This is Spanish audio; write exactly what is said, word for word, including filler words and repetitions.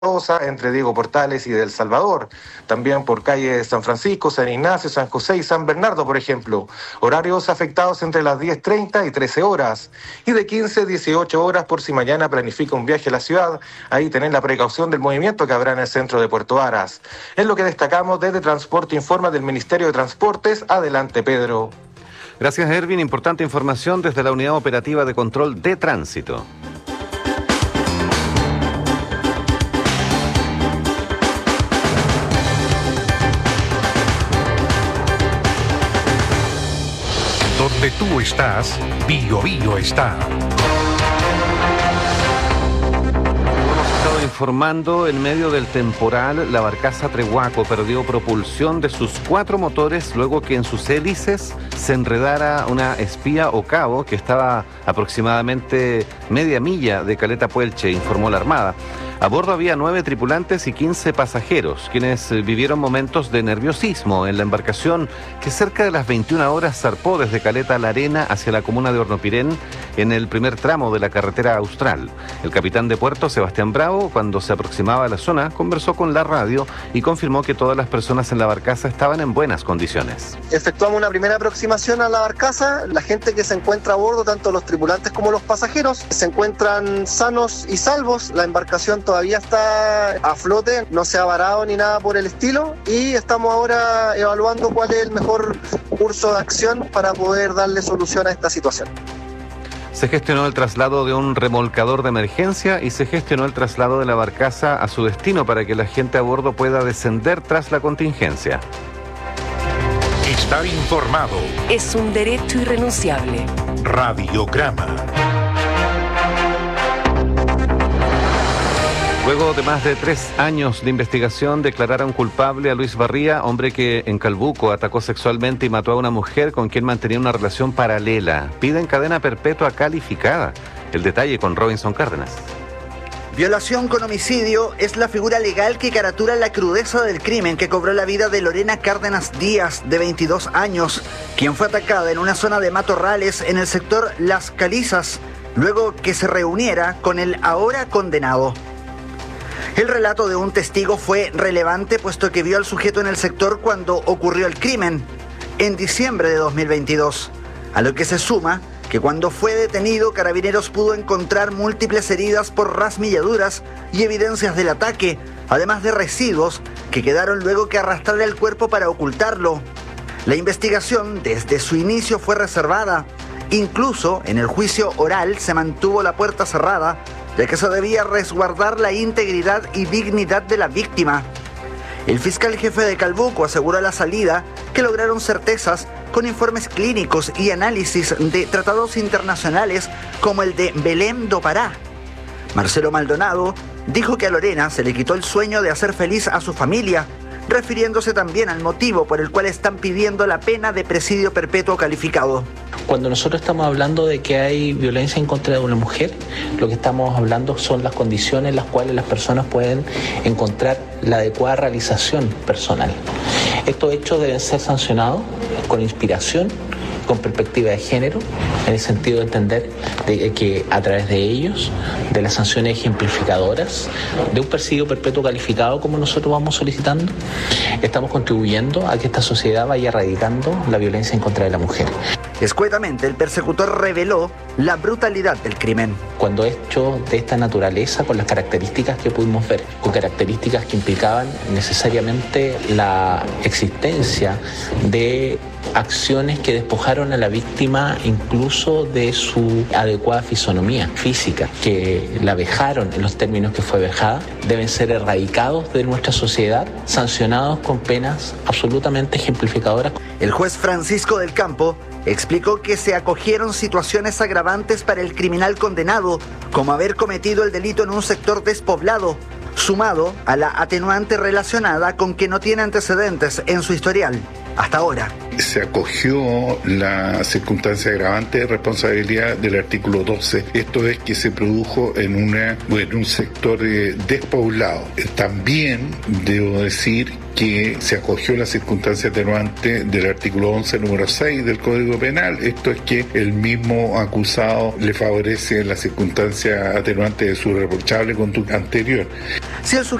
entre Diego Portales y del Salvador, también por calle San Francisco, San Ignacio, San José y San Bernardo, por ejemplo. Horarios afectados entre las diez treinta y trece horas, y de quince a dieciocho horas por si mañana planifica un viaje a la ciudad. Ahí tenés la precaución del movimiento que habrá en el centro de Puerto Varas. Es lo que destacamos desde Transporte Informa del Ministerio de Transportes. Adelante, Pedro. Gracias, Erwin. Importante información desde la Unidad Operativa de Control de Tránsito. Donde tú estás, Bio Bio está. Hemos estado informando, en medio del temporal, la barcaza Trehuaco perdió propulsión de sus cuatro motores luego que en sus hélices se enredara una espía o cabo que estaba aproximadamente media milla de Caleta Puelche, informó la Armada. A bordo había nueve tripulantes y quince pasajeros, quienes vivieron momentos de nerviosismo en la embarcación que cerca de las veintiuna horas zarpó desde Caleta La Arena hacia la comuna de Hornopirén en el primer tramo de la carretera austral. El capitán de puerto, Sebastián Bravo, cuando se aproximaba a la zona, conversó con la radio y confirmó que todas las personas en la barcaza estaban en buenas condiciones. Efectuamos una primera aproximación a la barcaza. La gente que se encuentra a bordo, tanto los tripulantes como los pasajeros, se encuentran sanos y salvos. La embarcación todavía está a flote, no se ha varado ni nada por el estilo, y estamos ahora evaluando cuál es el mejor curso de acción para poder darle solución a esta situación. Se gestionó el traslado de un remolcador de emergencia y se gestionó el traslado de la barcaza a su destino para que la gente a bordo pueda descender tras la contingencia. Estar informado es un derecho irrenunciable. Radiograma. Luego de más de tres años de investigación, declararon culpable a Luis Barría, hombre que en Calbuco atacó sexualmente y mató a una mujer con quien mantenía una relación paralela. Piden cadena perpetua calificada. El detalle con Robinson Cárdenas. Violación con homicidio es la figura legal que caratura la crudeza del crimen que cobró la vida de Lorena Cárdenas Díaz, de veintidós años, quien fue atacada en una zona de matorrales en el sector Las Calizas, luego que se reuniera con el ahora condenado. El relato de un testigo fue relevante puesto que vio al sujeto en el sector cuando ocurrió el crimen, en diciembre de dos mil veintidós, a lo que se suma que cuando fue detenido, Carabineros pudo encontrar múltiples heridas por rasmilladuras y evidencias del ataque, además de residuos que quedaron luego que arrastrara el cuerpo para ocultarlo. La investigación desde su inicio fue reservada, incluso en el juicio oral se mantuvo la puerta cerrada, ya que se debía resguardar la integridad y dignidad de la víctima. El fiscal jefe de Calbuco aseguró a la salida que lograron certezas con informes clínicos y análisis de tratados internacionales como el de Belém do Pará. Marcelo Maldonado dijo que a Lorena se le quitó el sueño de hacer feliz a su familia, refiriéndose también al motivo por el cual están pidiendo la pena de presidio perpetuo calificado. Cuando nosotros estamos hablando de que hay violencia en contra de una mujer, lo que estamos hablando son las condiciones en las cuales las personas pueden encontrar la adecuada realización personal. Estos hechos deben ser sancionados con inspiración, con perspectiva de género, en el sentido de entender de que a través de ellos, de las sanciones ejemplificadoras, de un presidio perpetuo calificado como nosotros vamos solicitando, estamos contribuyendo a que esta sociedad vaya erradicando la violencia en contra de la mujer. Escuetamente, el persecutor reveló la brutalidad del crimen. Cuando hechos de esta naturaleza, con las características que pudimos ver, con características que implicaban necesariamente la existencia de acciones que despojaron a la víctima incluso de su adecuada fisonomía física, que la vejaron en los términos que fue vejada, deben ser erradicados de nuestra sociedad, sancionados con penas absolutamente ejemplificadoras. El juez Francisco del Campo explicó que se acogieron situaciones agravantes para el criminal condenado, como haber cometido el delito en un sector despoblado, sumado a la atenuante relacionada con que no tiene antecedentes en su historial. Hasta ahora. Se acogió la circunstancia agravante de responsabilidad del artículo doce. Esto es que se produjo en, una, en un sector eh, despoblado. También debo decir que se acogió la circunstancia atenuante del artículo once, número seis del Código Penal. Esto es que el mismo acusado le favorece la circunstancia atenuante de su reprochable conducta anterior. Si el